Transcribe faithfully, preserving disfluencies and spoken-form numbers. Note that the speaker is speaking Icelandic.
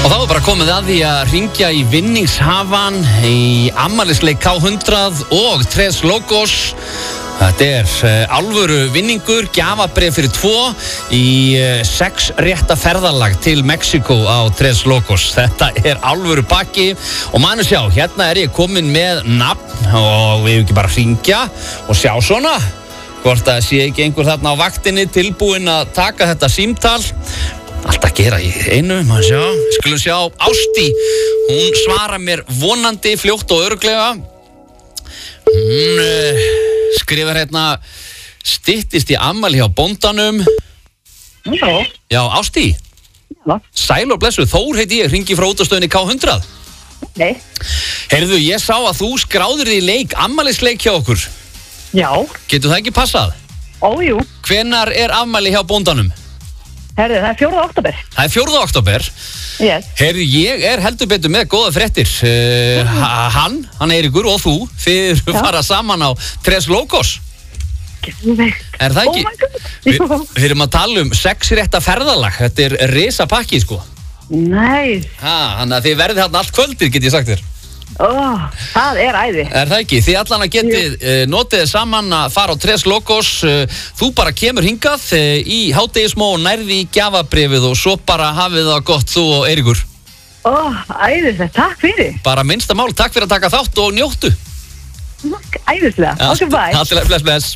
Og þá er bara komið að því að ringja í vinningshafan í afmælisleik K hundrað og Tres Locos. Þetta er uh, alvöru vinningur, gjafabréf fyrir tvo í uh, sex rétta ferðalag til Mexíkó á Tres Locos. Þetta er alvöru pakki og mann sjá, hérna er ég komin með nafn og við hefum ekki bara ringja og sjá svona hvort það sé ekki einhver þarna á vaktinni tilbúinn að taka þetta símtal. Allt að gera í einu, maður sjá. Skulum sjá Ástí, hún svarar mér vonandi fljótt og örugglega. Hún uh, skrifar hérna, styttist í afmæli hjá bóndanum. Já. Já, Ástí. Já. Sæl og blessuð, Þór heiti ég, hringi frá útastöðinni K hundrað. Nei. Heyrðu, ég sá að þú skráðir í leik, afmælisleik hjá okkur. Já. Getur það ekki passað? Ójú. Hvenær er afmæli hjá bóndanum? Herðu, það er fjórða október. Það er fjórða október. Yes. Heyrðu, ég er heldur betur með góða fréttir. Uh, mm. Hann, hann Eiríkur og þú, þið Já. fara saman á Tres Locos. Geðveikt. Er það ekki? Oh my god. Vi, við erum að tala um sex rétta ferðalag. Þetta er risa pakki, sko. Næs. Ha, þannig að þið verðið þarna allt kvöldið, get ég sagt þér. Oh, það er æði. Er það ekki? Þið allan að getið uh, notið saman að fara á Tres Locos. Uh, þú bara kemur hingað uh, í hádegismó og nærði í gjafabréfið og svo bara hafið það gott, þú og Eiríkur. Oh, æðislega. Takk fyrir. Bara minnsta mál, takk fyrir að taka þátt og njóttu. Æðislega. Ok, bye. Alltaf, bless, bless.